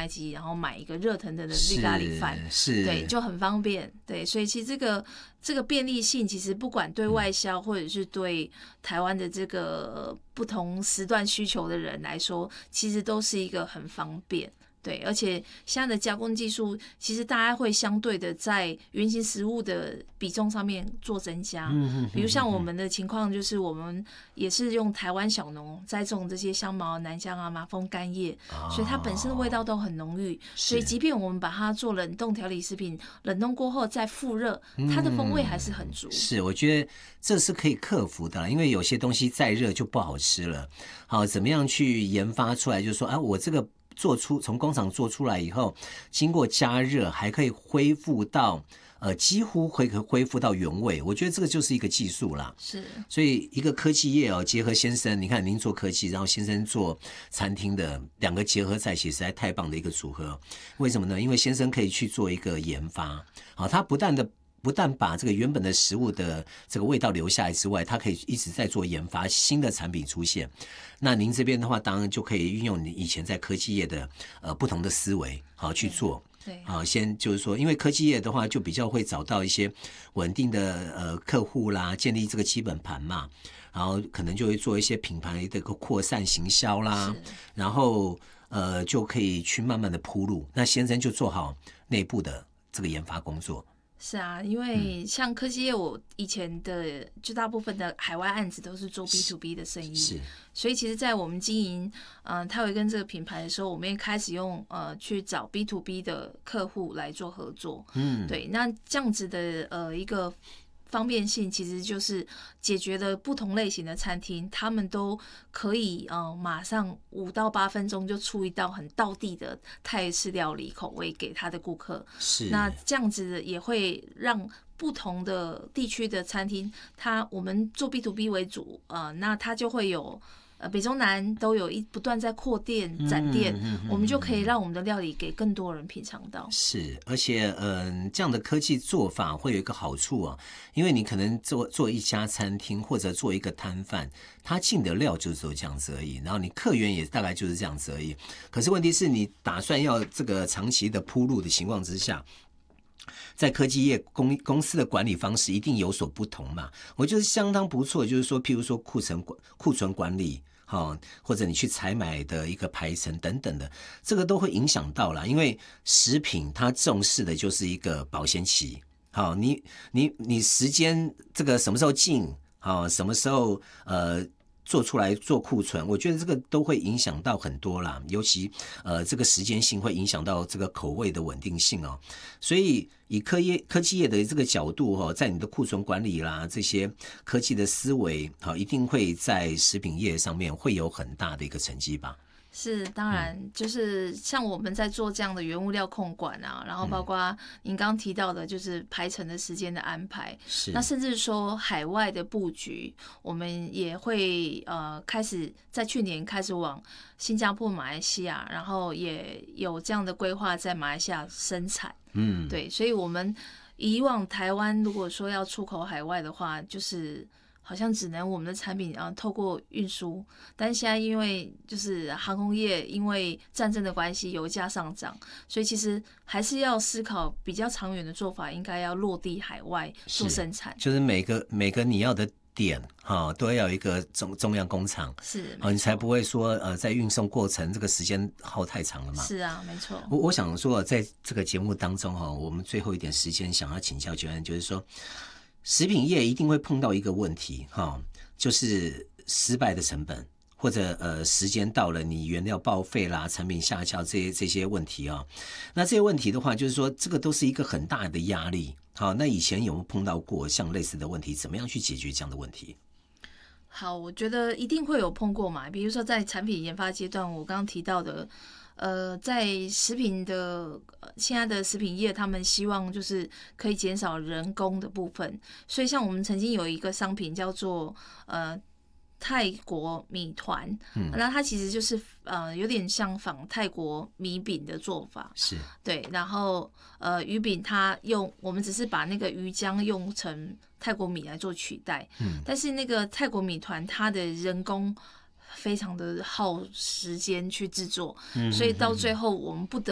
麦机，然后买一个热腾腾的绿咖喱饭，对，就很方便。对，所以其实这个便利性，其实不管对外销或者是对台湾的这个不同时段需求的人来说，其实都是一个很方便。对，而且现在的加工技术，其实大家会相对的在原型食物的比重上面做增加。比如像我们的情况，就是我们也是用台湾小农栽种这些香茅、南香啊、麻风干叶，所以它本身的味道都很浓郁。所以即便我们把它做冷冻调理食品，冷冻过后再复热，它的风味还是很足。 是，我觉得这是可以克服的，因为有些东西再热就不好吃了。好，怎么样去研发出来，就是说，我这个从工厂做出来以后，经过加热还可以恢复到几乎可以恢复到原味，我觉得这个就是一个技术啦。 是， 所以一个科技业结合先生，你看您做科技，然后先生做餐厅的，两个结合在一起，实在太棒的一个组合。为什么呢？因为先生可以去做一个研发，他不但把这个原本的食物的这个味道留下来之外，它可以一直在做研发新的产品出现。那您这边的话，当然就可以运用你以前在科技业的不同的思维去做。 对， 先就是说，因为科技业的话，就比较会找到一些稳定的客户啦，建立这个基本盘嘛，然后可能就会做一些品牌的扩散行销啦，然后就可以去慢慢的铺路。那先生就做好内部的这个研发工作。 是啊，因为像科技业，我以前的就大部分的海外案子都是做 B to B 的生意， 是， 所以其实，在我们经营泰维根这个品牌的时候，我们也开始用去找 B to B 的客户来做合作。对，那这样子的一个方便性，其实就是解决了不同类型的餐厅，他们都可以马上5到8分钟就出一道很道地的泰式料理口味给他的顾客。 是， 那这样子也会让不同的地区的餐厅，我们做 B to B 为主，那它就会有。北中南都有不断在扩店展店，我们就可以让我们的料理给更多人品尝到。 是，而且这样的科技做法会有一个好处因为你可能做一家餐厅或者做一个摊贩，他进的料就只有这样子而已，然后你客源也大概就是这样子而已。可是问题是你打算要这个长期的铺路的情况之下，在科技业公司的管理方式一定有所不同嘛？我觉得相当不错，就是说，譬如说库存管理，或者你去采买的一个排程等等的，这个都会影响到啦。因为食品它重视的就是一个保鲜期，你时间这个什么时候进，什么时候做出来做库存，我觉得这个都会影响到很多啦，尤其这个时间性会影响到这个口味的稳定性所以以科技业的这个角度在你的库存管理啦这些科技的思维一定会在食品业上面会有很大的一个成绩吧。 是，当然，就是像我们在做这样的原物料控管然后包括您刚刚提到的，就是排程的时间的安排，那甚至说海外的布局，我们也会开始在去年开始往新加坡、马来西亚，然后也有这样的规划在马来西亚生产。对，所以我们以往台湾如果说要出口海外的话，就是好像只能我们的产品透过运输，但现在因为就是航空业因为战争的关系，油价上涨，所以其实还是要思考比较长远的做法，应该要落地海外做生产， 就是每个你要的点都要有一个重量工厂， 是你才不会说在运送过程这个时间耗太长了嘛。 是啊，没错。 我想说在这个节目当中我们最后一点时间想要请教Joanne，就是说食品业一定会碰到一个问题就是失败的成本，或者时间到了你原料报废啦、产品下架这些问题那这些问题的话，就是说这个都是一个很大的压力。那以前有没有碰到过像类似的问题？怎么样去解决这样的问题？ 好，我觉得一定会有碰过嘛。比如说在产品研发阶段，我刚刚提到的在食品的现在的食品业，他们希望就是可以减少人工的部分，所以像我们曾经有一个商品叫做泰国米团，那它其实就是有点像仿泰国米饼的做法， 是对，然后鱼饼我们只是把那个鱼浆用成泰国米来做取代，但是那个泰国米团它的人工非常的耗时间去制作，所以到最后我们不得